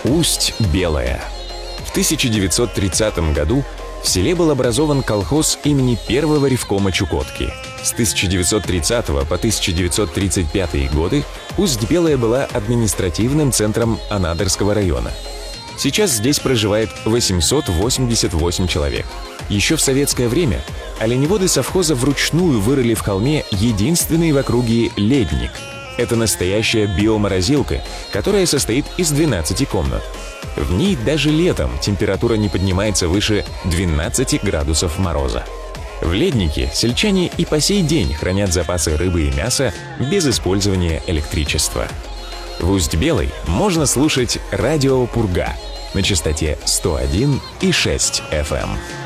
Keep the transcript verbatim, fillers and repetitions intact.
Усть-Белое. В тысяча девятьсот тридцатом году в селе был образован колхоз имени первого ревкома Чукотки. С тысяча девятьсот тридцатого по тысяча девятьсот тридцать пятые годы Усть-Белое была административным центром Анадырского района. Сейчас здесь проживает восемьсот восемьдесят восемь человек. Еще в советское время оленеводы совхоза вручную вырыли в холме единственный в округе ледник. Это настоящая биоморозилка, которая состоит из двенадцати комнат. В ней даже летом температура не поднимается выше двенадцати градусов мороза. В леднике сельчане и по сей день хранят запасы рыбы и мяса без использования электричества. В Усть-Белой можно слушать радио «Пурга» на частоте сто один и шесть эф эм.